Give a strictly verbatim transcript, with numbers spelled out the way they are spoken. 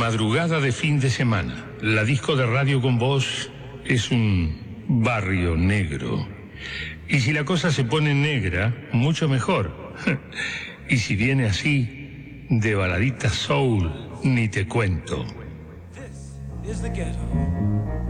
Madrugada de fin de semana. La disco de Radio con Voz es un barrio negro. Y si la cosa se pone negra, mucho mejor. Y si viene así, de baladita soul, ni te cuento. This is the ghetto.